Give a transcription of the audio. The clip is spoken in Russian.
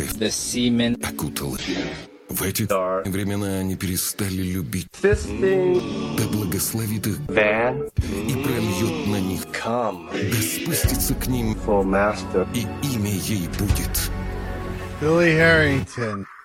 море The seamen окутало. В эти времена они перестали любить. Fisting. Да благословит их Van. и прольет на них. Come. Да спустится к ним, For master. и имя ей будет Billy Harrington.